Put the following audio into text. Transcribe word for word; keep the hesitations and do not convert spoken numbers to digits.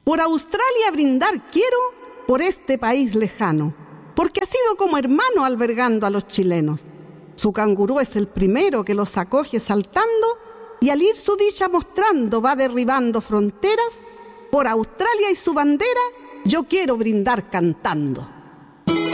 Por Australia brindar quiero, por este país lejano, porque ha sido como hermano albergando a los chilenos. Su cangurú es el primero que los acoge saltando y al ir su dicha mostrando va derribando fronteras. Por Australia y su bandera yo quiero brindar cantando.